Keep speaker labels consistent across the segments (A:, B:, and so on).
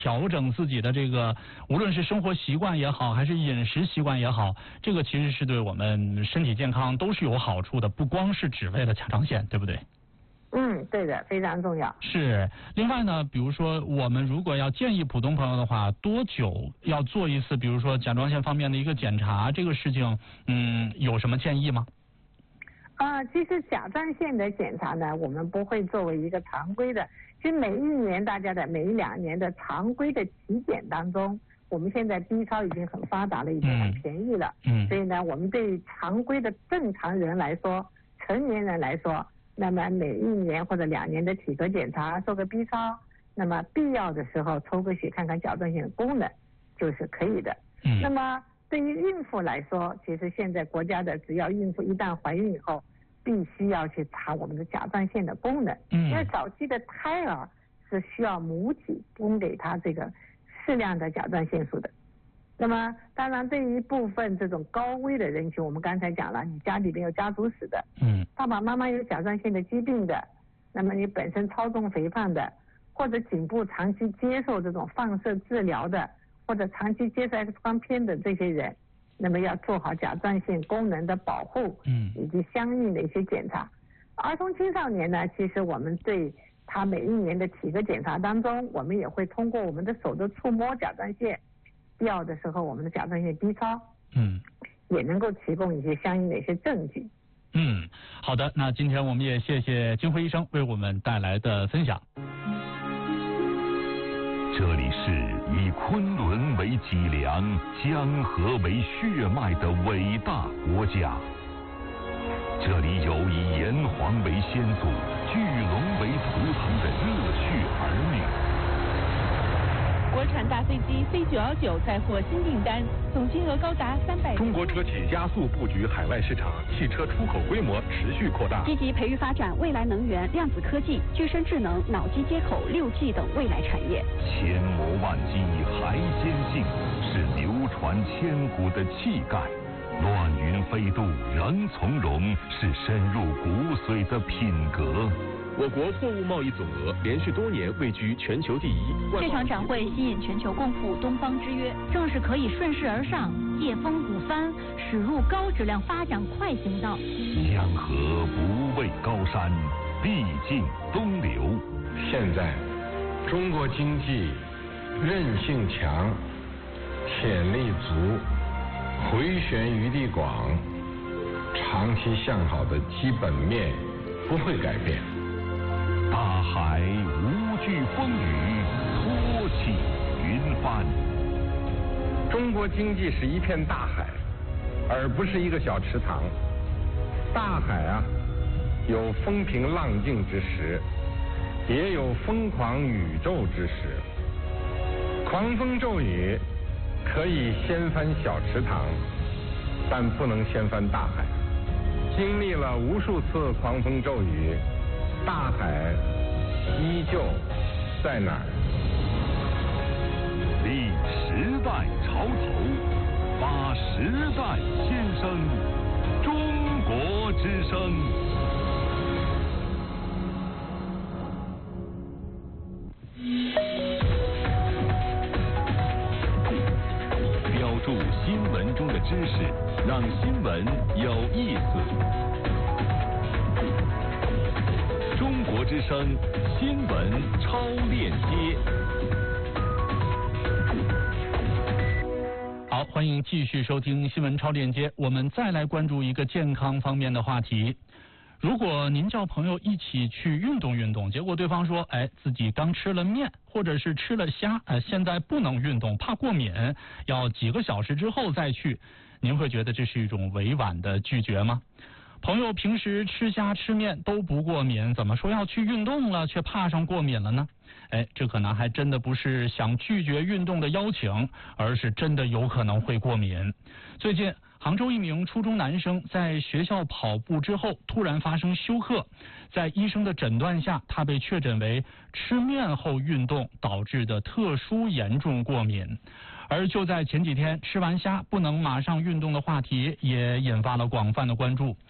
A: 调整自己的这个，无论是生活习惯也好，还是饮食习惯也好，这个其实是对我们身体健康都是有好处的，不光是只为了甲状腺，对不对？
B: 对的，非常重要。
A: 是。另外呢，比如说我们如果要建议普通朋友的话，多久要做一次，比如说甲状腺方面的一个检查，这个事情，有什么建议吗？
B: 其实甲状腺的检查呢，我们不会作为一个常规的，其实每一年大家的每1-2年的常规的体检当中，我们现在 B 超已经很发达了，已经很便宜了。所以呢，我们对于常规的正常人来说，成年人来说，那么每1年或者2年的体格检查，做个 B 超，那么必要的时候抽个血看看甲状腺的功能，就是可以的。那么对于孕妇来说，其实现在国家的只要孕妇一旦怀孕以后，必须要去查我们的甲状腺的功能。因为早期的胎儿是需要母体供给他这个适量的甲状腺素的。那么当然对于部分这种高危的人群，我们刚才讲了，你家里面有家族史的，爸爸妈妈有甲状腺的疾病的，那么你本身超重肥胖的，或者颈部长期接受这种放射治疗的，或者长期接受 X 光片的这些人，那么要做好甲状腺功能的保护，以及相应的一些检查。儿童青少年呢，其实我们对他每1年的体格检查当中，我们也会通过我们的手的触摸甲状腺，必要的时候我们的甲状腺 B 超，也能够提供一些相应的一些证据。
A: 好的，那今天我们也谢谢金辉医生为我们带来的分享。
C: 这里是以昆仑为脊梁、江河为血脉的伟大国家。这里有以炎黄为先祖、巨龙为图腾的热血儿女。
D: 国产大飞机 C919 再获新订单，总金额高达300。
E: 中国车企加速布局海外市场，汽车出口规模持续扩大。
F: 积极培育发展未来能源、量子科技、具身智能、脑机接口、6G 等未来产业。
C: 千磨万击还坚信，是流传千古的气概。乱云飞渡仍从容，是深入骨髓的品格。
E: 我国货物贸易总额连续多年位居全球第1。
F: 这场展会吸引全球共赴东方之约，正是可以顺势而上、借风鼓帆，驶入高质量发展快行道。
C: 江河不畏高山，必尽东流。
G: 现在，中国经济韧性强，潜力足，回旋余地广，长期向好的基本面不会改变。
C: 大海无惧风雨，托起云帆。
G: 中国经济是一片大海，而不是一个小池塘。大海啊，有风平浪静之时，也有疯狂宇宙之时。狂风骤雨可以掀翻小池塘，但不能掀翻大海。经历了无数次狂风骤雨，大海依旧在哪儿？
C: 立时代潮头，发时代先声，中国之声。标注新闻中的知识，让新闻有意思。中国之声新闻超链接。
A: 好，欢迎继续收听新闻超链接。我们再来关注一个健康方面的话题。如果您叫朋友一起去运动运动，结果对方说，自己刚吃了面，或者是吃了虾，现在不能运动，怕过敏，要几个小时之后再去，您会觉得这是一种委婉的拒绝吗？朋友平时吃虾吃面都不过敏，怎么说要去运动了却怕上过敏了呢？这可能还真的不是想拒绝运动的邀请，而是真的有可能会过敏。最近杭州一名初中男生在学校跑步之后突然发生休克，在医生的诊断下，他被确诊为吃面后运动导致的特殊严重过敏。而就在前几天，吃完虾不能马上运动的话题也引发了广泛的关注。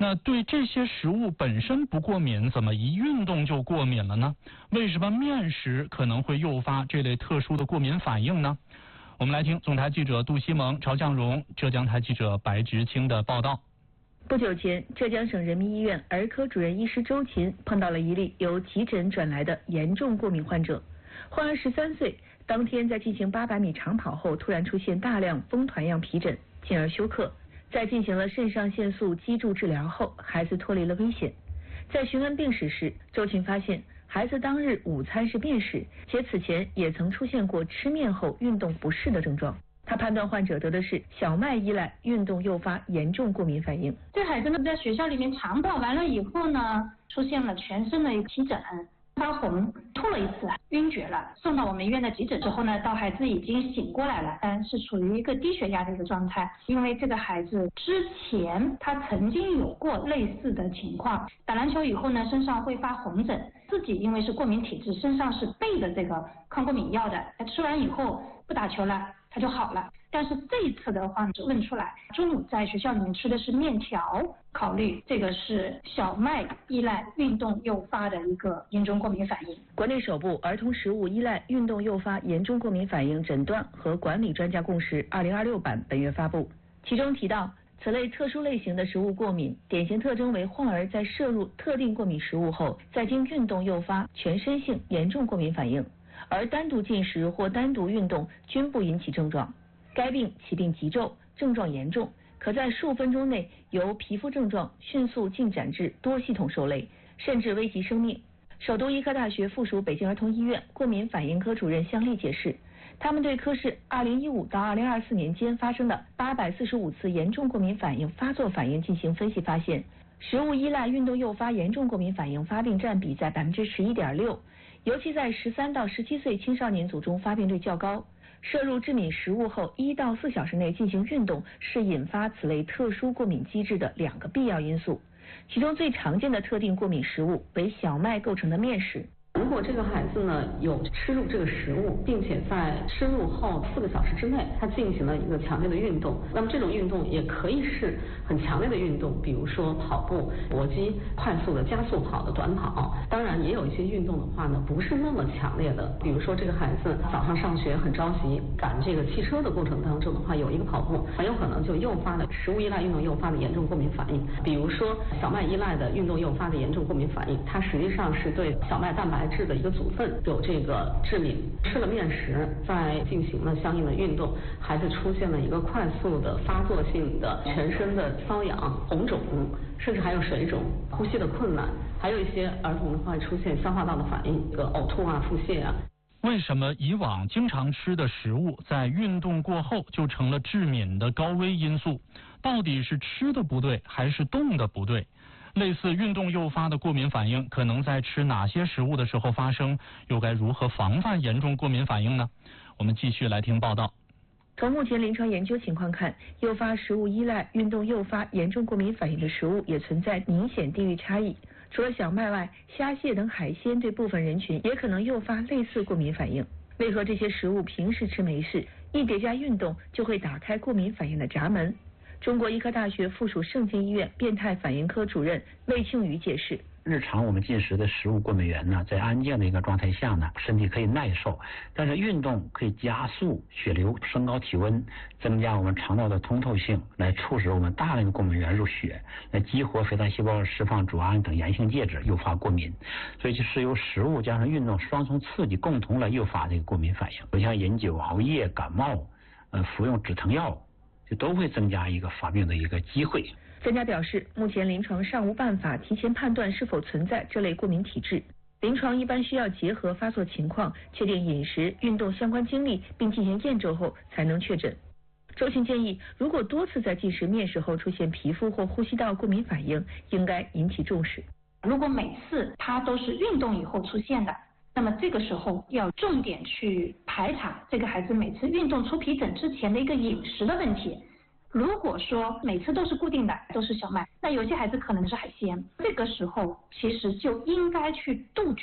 A: 那对这些食物本身不过敏，怎么一运动就过敏了呢？为什么面食可能会诱发这类特殊的过敏反应呢？我们来听总台记者杜西蒙、曹向荣、浙江台记者白直清的报道。
D: 不久前，浙江省人民医院儿科主任医师周琴碰到了一例由急诊转来的严重过敏患者。患儿13岁，当天在进行800米长跑后，突然出现大量风团样皮疹，进而休克。在进行了肾上腺素激注治疗后，孩子脱离了危险。在询问病史时，周琴发现孩子当日午餐是面食，且此前也曾出现过吃面后运动不适的症状。他判断患者得的是小麦依赖运动诱发严重过敏反应。
H: 这孩子呢，在学校里面长跑完了以后呢，出现了全身的皮疹、发红，吐了一次，晕厥了。送到我们医院的急诊之后呢，到孩子已经醒过来了，但是处于一个低血压的一个状态。因为这个孩子之前他曾经有过类似的情况，打篮球以后呢，身上会发红疹，自己因为是过敏体质，身上是备的这个抗过敏药的，他吃完以后不打球了，他就好了。但是这一次的话就问出来，中午在学校里面吃的是面条，考虑这个是小麦依赖运动诱发的一个严重过敏反应。
D: 国内首部儿童食物依赖运动诱发严重过敏反应诊断和管理专家共识2026版本月发布，其中提到，此类特殊类型的食物过敏，典型特征为患儿在摄入特定过敏食物后，再经运动诱发全身性严重过敏反应，而单独进食或单独运动均不引起症状。该病起病急骤，症状严重，可在数分钟内由皮肤症状迅速进展至多系统受累，甚至危及生命。首都医科大学附属北京儿童医院过敏反应科主任向丽解释，他们对科室2015到2024年间发生的845次严重过敏反应发作反应进行分析，发现食物依赖运动诱发严重过敏反应发病占比在11.6%，尤其在13到17岁青少年组中发病率较高。摄入致敏食物后1到4小时内进行运动是引发此类特殊过敏机制的2个必要因素，其中最常见的特定过敏食物为小麦构成的面食。
I: 如果这个孩子呢有吃入这个食物，并且在吃入后4个小时之内，他进行了一个强烈的运动，那么这种运动也可以是很强烈的运动，比如说跑步、搏击、快速的加速跑的短跑。当然也有一些运动的话呢，不是那么强烈的，比如说这个孩子早上上学很着急，赶这个汽车的过程当中的话，有一个跑步，很有可能就诱发了食物依赖运动诱发的严重过敏反应。比如说小麦依赖的运动诱发的严重过敏反应，它实际上是对小麦蛋白质的一个组分有这个致敏。吃了面食，再进行了相应的运动，孩子出现了一个快速的发作性的全身的瘙痒、红肿，甚至还有水肿、呼吸的困难，还有一些儿童的话出现消化道的反应，呕吐啊、腹泻啊。
A: 为什么以往经常吃的食物在运动过后就成了致敏的高危因素？到底是吃的不对还是动的不对？类似运动诱发的过敏反应可能在吃哪些食物的时候发生？又该如何防范严重过敏反应呢？我们继续来听报道。
D: 从目前临床研究情况看，诱发食物依赖运动诱发严重过敏反应的食物也存在明显地域差异。除了小麦外，虾蟹等海鲜对部分人群也可能诱发类似过敏反应。为何这些食物平时吃没事，一叠加运动就会打开过敏反应的闸门？中国医科大学附属盛京医院变态反应科主任魏庆宇解释，
J: 日常我们进食的食物过敏源呢，在安静的一个状态下呢，身体可以耐受，但是运动可以加速血流，升高体温，增加我们肠道的通透性，来促使我们大量的过敏源入血，来激活肥大细胞释放组胺等炎性介质，诱发过敏。所以就是由食物加上运动双重刺激，共同来诱发这个过敏反应。就像饮酒、熬夜、感冒，服用止疼药，就都会增加一个发病的一个机会。
D: 专家表示，目前临床尚无办法提前判断是否存在这类过敏体质，临床一般需要结合发作情况，确定饮食、运动相关经历，并进行验证后才能确诊。周琴建议，如果多次在进食面食后出现皮肤或呼吸道过敏反应，应该引起重视。
H: 如果每次它都是运动以后出现的，那么这个时候要重点去排查这个孩子每次运动出皮疹之前的一个饮食的问题。如果说每次都是固定的，都是小麦，那有些孩子可能是海鲜，这个时候其实就应该去杜绝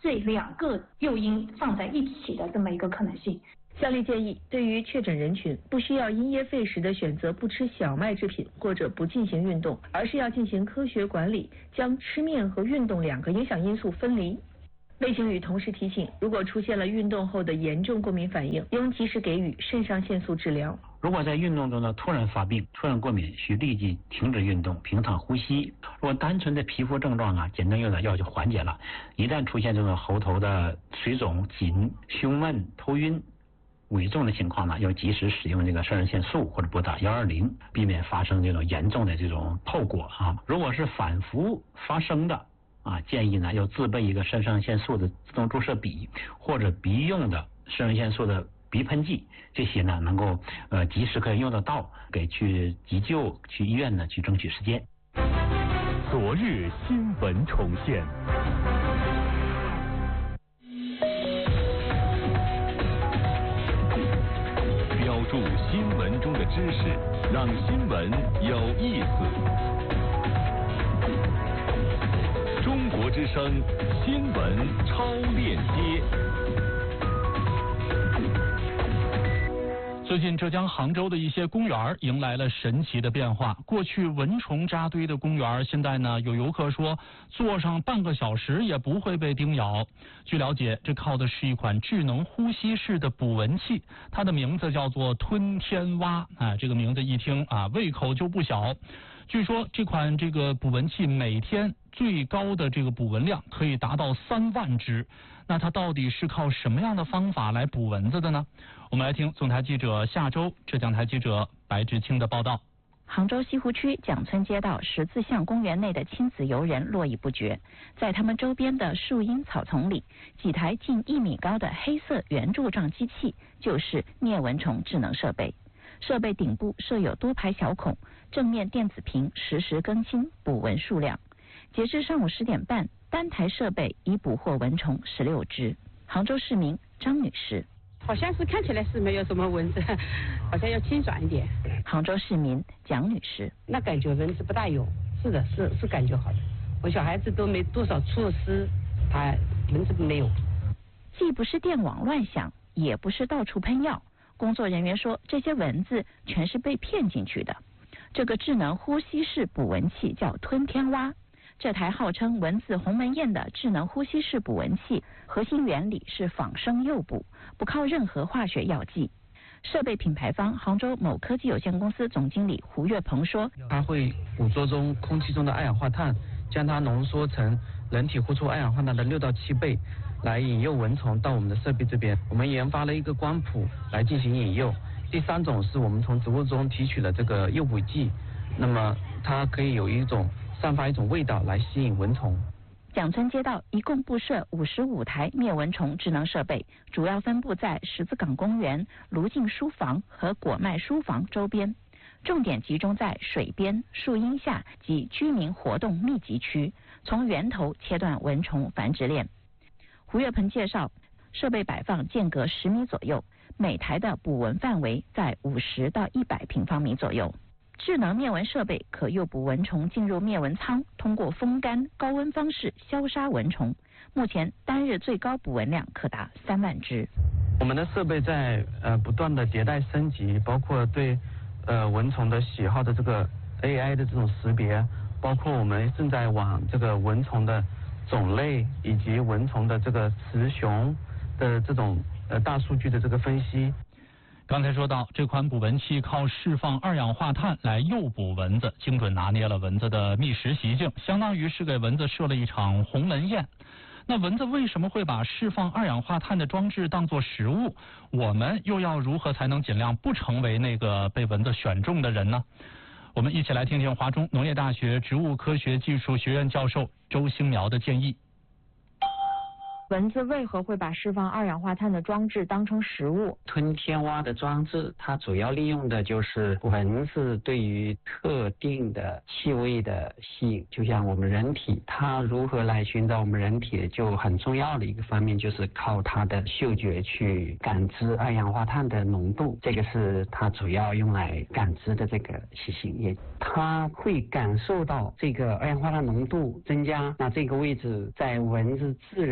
H: 这2个诱因放在一起的这么一个可能性。
D: 效力建议，对于确诊人群，不需要因噎废食的选择不吃小麦制品或者不进行运动，而是要进行科学管理，将吃面和运动2个影响因素分离。卫星宇同时提醒，如果出现了运动后的严重过敏反应，应及时给予肾上腺素治疗。
J: 如果在运动中呢突然发病、突然过敏，需立即停止运动，平躺呼吸。如果单纯的皮肤症状啊，简单用点药就缓解了。一旦出现这种喉头的水肿、紧、胸闷、头晕、危重的情况呢，要及时使用这个肾上腺素或者拨打120，避免发生这种严重的这种后果啊。如果是反复发生的建议呢要自备一个肾上腺素的自动注射笔，或者鼻用的肾上腺素的鼻喷剂，这些呢能够及时可以用得到，给去急救、去医院呢去争取时间。
C: 昨日新闻重现。标注新闻中的知识，让新闻有意思。中国之声新闻超链接。
A: 最近浙江杭州的一些公园迎来了神奇的变化。过去蚊虫扎堆的公园，现在呢有游客说坐上半个小时也不会被叮咬。据了解，这靠的是一款智能呼吸式的捕蚊器，它的名字叫做吞天蛙。这个名字一听胃口就不小。据说这款捕蚊器每天最高的这个捕蚊量可以达到3万只。那它到底是靠什么样的方法来捕蚊子的呢？我们来听总台记者夏周、浙江台记者白志清的报道。
F: 杭州西湖区蒋村街道十字巷公园内的亲子游人络绎不绝，在他们周边的树荫草丛里，几台近1米高的黑色圆柱状机器就是灭蚊虫智能设备。设备顶部设有多排小孔，正面电子屏实时更新捕蚊数量。截至上午10点半，单台设备已捕获蚊虫16只。杭州市民张女士：
K: 好像是看起来是没有什么蚊子，好像要清爽一点。
F: 杭州市民蒋女士：
K: 那感觉蚊子不大有，是的，是感觉好的。我小孩子都没多少措施，他蚊子没有。
F: 既不是电网乱响，也不是到处喷药。工作人员说，这些蚊子全是被骗进去的。这个智能呼吸式捕蚊器叫吞天蛙。这台号称蚊子鸿门宴的智能呼吸式捕蚊器，核心原理是仿生诱捕，不靠任何化学药剂。设备品牌方杭州某科技有限公司总经理胡月鹏说：“
L: 它会捕捉中空气中的二氧化碳，将它浓缩成人体呼出二氧化碳的6到7倍，来引诱蚊虫到我们的设备这边。我们研发了一个光谱来进行引诱。第3种是我们从植物中提取了这个诱捕剂，那么它可以散发一种味道来吸引蚊虫。”
F: 蒋村街道一共布设55台灭蚊虫智能设备，主要分布在十字岗公园、卢静书房和果麦书房周边，重点集中在水边、树荫下及居民活动密集区，从源头切断蚊虫繁殖链。胡月鹏介绍，设备摆放间隔10米左右，每台的捕蚊范围在50到100平方米左右。智能灭蚊设备可诱捕蚊虫进入灭蚊舱，通过风干、高温方式消杀蚊虫。目前单日最高捕蚊量可达3万只。
L: 我们的设备在不断的迭代升级，包括对蚊虫的喜好的这个 AI 的这种识别，包括我们正在往这个蚊虫的种类以及蚊虫的这个雌雄的这种大数据的这个分析。
A: 刚才说到，这款捕蚊器靠释放二氧化碳来诱捕蚊子，精准拿捏了蚊子的觅食习性，相当于是给蚊子设了一场鸿门宴。那蚊子为什么会把释放二氧化碳的装置当作食物？我们又要如何才能尽量不成为那个被蚊子选中的人呢？我们一起来听听华中农业大学植物科学技术学院教授周兴苗的建议。
M: 蚊子为何会把释放二氧化碳的装置当成食物？
J: 吞天蛙的装置，它主要利用的就是蚊子对于特定的气味的吸引，就像我们人体，它如何来寻找我们人体，就很重要的一个方面就是靠它的嗅觉去感知二氧化碳的浓度，这个是它主要用来感知的这个习性，也它会感受到这个二氧化碳浓度增加，那这个位置在蚊子自然的认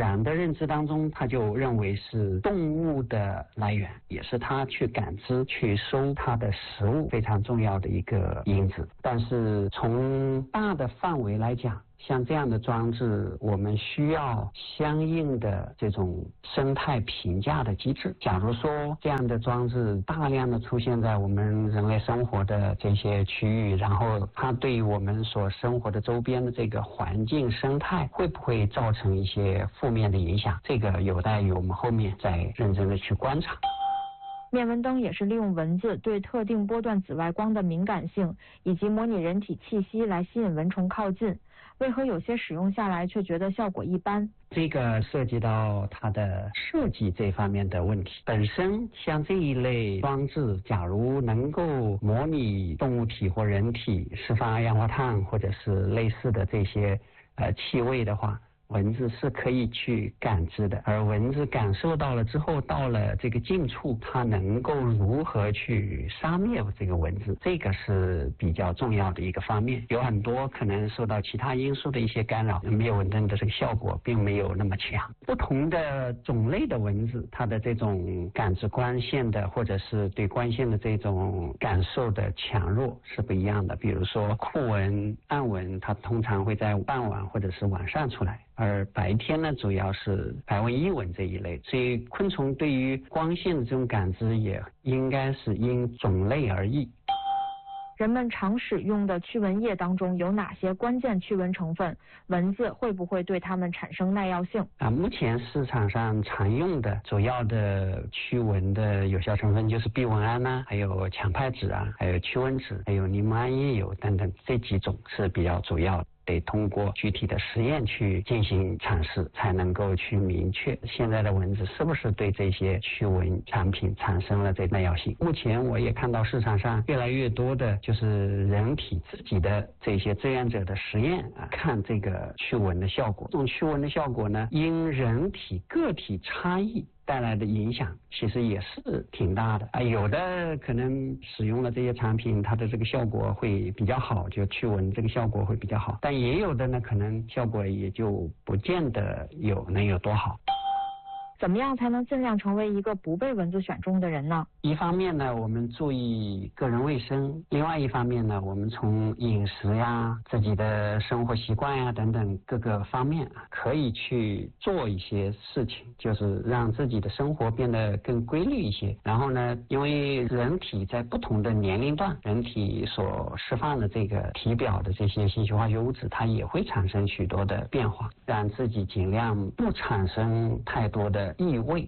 N: 认知当中，他就认为是动物的来源，也是他去感知、去收它的食物非常重要的一个因子。但是从大的范围来讲，像这样的装置，我们需要相应的这种生态评价的机制。假如说这样的装置大量的出现在我们人类生活的这些区域，然后它对于我们所生活的周边的这个环境生态会不会造成一些负面的影响，这个有待于我们后面再认真的去观察。
M: 面蚊灯也是利用蚊子对特定波段紫外光的敏感性以及模拟人体气息来吸引蚊虫靠近，为何有些使用下来却觉得效果一般？
N: 这个涉及到它的设计这方面的问题。本身像这一类装置，假如能够模拟动物体或人体释放二氧化碳或者是类似的这些气味的话，蚊子是可以去感知的，而蚊子感受到了之后，到了这个近处，它能够如何去杀灭这个蚊子，这个是比较重要的一个方面。有很多可能受到其他因素的一些干扰，灭蚊灯的这个效果并没有那么强。不同的种类的蚊子，它的这种感知光线的或者是对光线的这种感受的强弱是不一样的。比如说酷蚊、暗蚊，它通常会在傍晚或者是晚上出来，而白天呢，主要是白蚊、伊蚊这一类，所以昆虫对于光线的这种感知也应该是因种类而异。
M: 人们常使用的驱蚊液当中有哪些关键驱蚊成分？蚊子会不会对它们产生耐药性？
N: 目前市场上常用的主要的驱蚊的有效成分就是避蚊胺啊，还有羟派酯啊，还有驱蚊酯，还有柠檬胺叶油等等，这几种是比较主要的。得通过具体的实验去进行尝试，才能够去明确现在的蚊子是不是对这些驱蚊产品产生了这耐药性。目前我也看到市场上越来越多的就是人体自己的这些志愿者的实验看这个驱蚊的效果。这种驱蚊的效果呢，因人体个体差异带来的影响其实也是挺大的有的可能使用了这些产品，它的这个效果会比较好，就驱蚊这个效果会比较好，但也有的呢，可能效果也就不见得能有多好。
M: 怎么样才能尽量成为一个不被蚊子选中的人呢？
N: 一方面呢，我们注意个人卫生；另外一方面呢，我们从饮食呀、自己的生活习惯呀等等各个方面可以去做一些事情，就是让自己的生活变得更规律一些。然后呢，因为人体在不同的年龄段，人体所释放的这个体表的这些信息化学物质，它也会产生许多的变化，让自己尽量不产生太多的异味。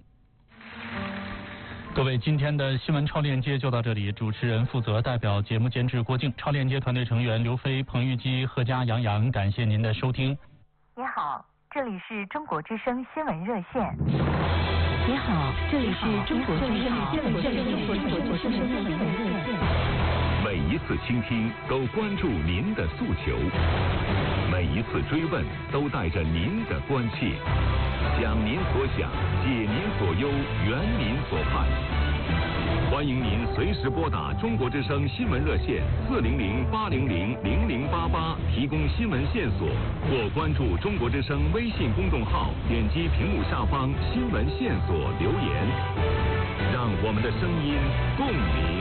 A: 各位，今天的新闻超链接就到这里，主持人负责，代表节目监制郭靖，超链接团队成员刘飞、彭玉基、贺佳、杨洋，感谢您的收听。
F: 你好，这里是中国之声新闻热线。
D: 你好，这里是中国之声新闻热线。
C: 每一次倾听都关注您的诉求，每一次追问都带着您的关切，想您所想，解您所忧，圆您所盼。欢迎您随时拨打中国之声新闻热线400-800-0088，提供新闻线索，或关注中国之声微信公众号，点击屏幕下方新闻线索留言，让我们的声音共鸣。